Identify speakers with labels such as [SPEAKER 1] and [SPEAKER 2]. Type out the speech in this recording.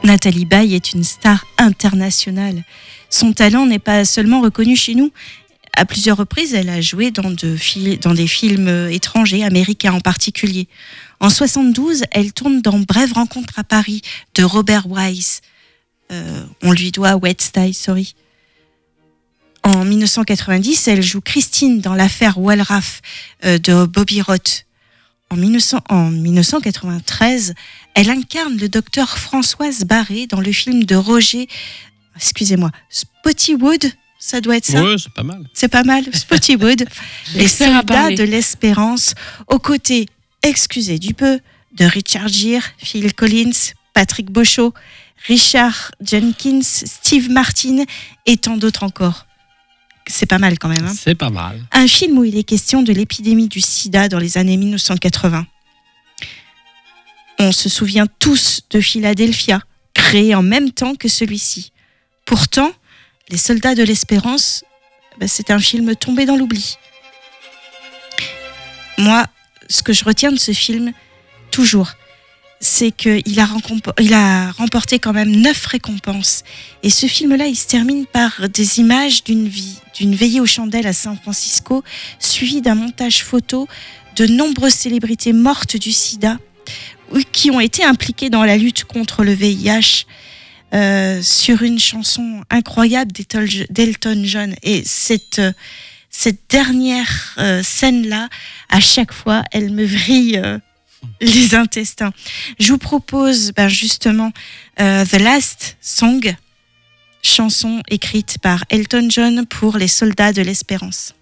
[SPEAKER 1] Nathalie Baye est une star internationale. Son talent n'est pas seulement reconnu chez nous. À plusieurs reprises, elle a joué dans des films étrangers, américains en particulier. En 72, elle tourne dans Brève rencontre à Paris de Robert Wise. On lui doit West Side Story. En 1990, elle joue Christine dans l'affaire Wallraff de Bobby Roth. En 1993, elle incarne le docteur Françoise Barré dans le film de Roger, Spottywood. Ça doit être ça.
[SPEAKER 2] Ouais, c'est pas mal.
[SPEAKER 1] C'est pas mal. Spottywood, les soldats de l'espérance, aux côtés, excusez du peu, de Richard Gere, Phil Collins, Patrick Beauchot, Richard Jenkins, Steve Martin et tant d'autres encore. C'est pas mal quand même. Hein.
[SPEAKER 2] C'est pas mal.
[SPEAKER 1] Un film où il est question de l'épidémie du sida dans les années 1980. On se souvient tous de Philadelphia, créé en même temps que celui-ci. Pourtant, Les soldats de l'espérance, c'est un film tombé dans l'oubli. Moi, ce que je retiens de ce film, toujours, c'est qu'il a remporté quand même 9 récompenses. Et ce film-là, il se termine par des images d'une veillée aux chandelles à San Francisco, suivi d'un montage photo de nombreuses célébrités mortes du sida, qui ont été impliquées dans la lutte contre le VIH, sur une chanson incroyable d'Elton John. Et cette dernière scène-là, à chaque fois, elle me vrille les intestins. Je vous propose justement The Last Song, chanson écrite par Elton John pour les soldats de l'espérance.